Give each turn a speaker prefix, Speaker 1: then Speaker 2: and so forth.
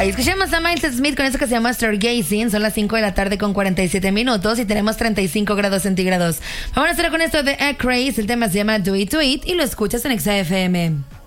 Speaker 1: Ahí escuchamos a Miles Smith con eso que se llama Stargazing. Son las 5 de la tarde con 47 minutos y tenemos 35 grados centígrados. Vamos a hacer con esto de Craze. El tema se llama Do It To It y lo escuchas en XFM.